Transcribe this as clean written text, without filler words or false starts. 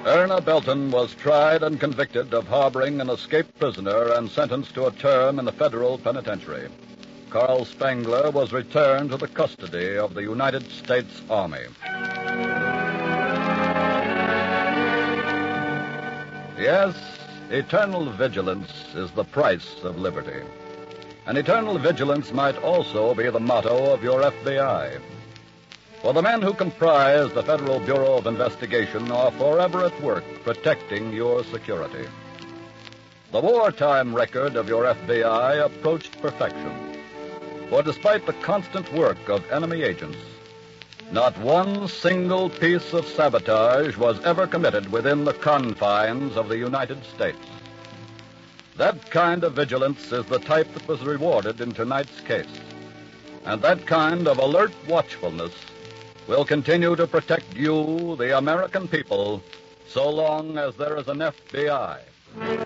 Erna Belton was tried and convicted of harboring an escaped prisoner and sentenced to a term in the federal penitentiary. Carl Spangler was returned to the custody of the United States Army. Yes, eternal vigilance is the price of liberty. And eternal vigilance might also be the motto of your FBI. For the men who comprise the Federal Bureau of Investigation are forever at work protecting your security. The wartime record of your FBI approached perfection. For despite the constant work of enemy agents, not one single piece of sabotage was ever committed within the confines of the United States. That kind of vigilance is the type that was rewarded in tonight's case. And that kind of alert watchfulness will continue to protect you, the American people, so long as there is an FBI.